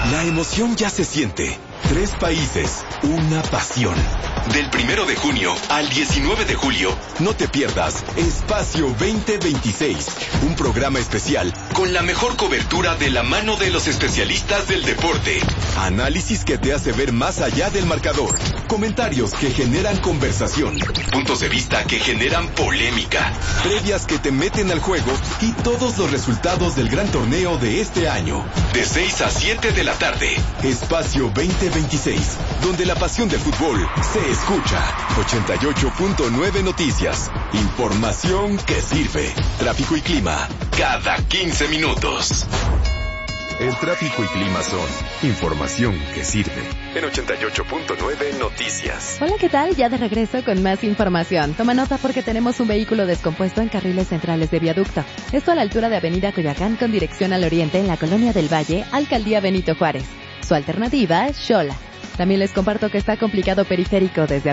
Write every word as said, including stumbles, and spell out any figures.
La emoción ya se siente. Tres países, una pasión. Del primero de junio al diecinueve de julio, no te pierdas Espacio veinte veintiséis, un programa especial con la mejor cobertura de la mano de los especialistas del deporte. Análisis que te hace ver más allá del marcador. Comentarios que generan conversación. Puntos de vista que generan polémica. Previas que te meten al juego y todos los resultados del gran torneo de este año. De seis a siete de la tarde. Espacio veinte veintiséis, donde la pasión del fútbol se escucha. ochenta y ocho punto nueve Noticias. Información que sirve. Tráfico y clima cada quince minutos. El tráfico y clima son información que sirve. En ochenta y ocho punto nueve Noticias. Hola, ¿qué tal? Ya de regreso con más información. Toma nota porque tenemos un vehículo descompuesto en carriles centrales de viaducto. Esto a la altura de Avenida Coyoacán con dirección al oriente en la Colonia del Valle, Alcaldía Benito Juárez. Su alternativa es Xola. También les comparto que está complicado periférico desde